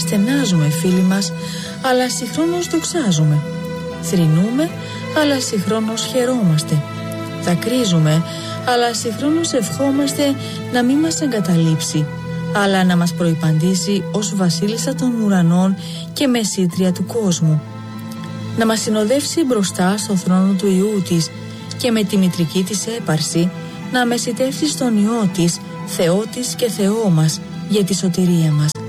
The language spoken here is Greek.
στενάζουμε φίλοι μας, αλλά συγχρόνως δοξάζουμε. Θρηνούμε, αλλά συγχρόνως χαιρόμαστε. Δακρύζουμε, αλλά συγχρόνως ευχόμαστε να μην μας εγκαταλείψει, αλλά να μας προϋπαντήσει ως βασίλισσα των ουρανών και μεσήτρια του κόσμου. Να μας συνοδεύσει μπροστά στο θρόνο του Υιού της και με τη μητρική της έπαρση να μεσητεύσει στον Υιό της, Θεό της και Θεό μας, για τη σωτηρία μας.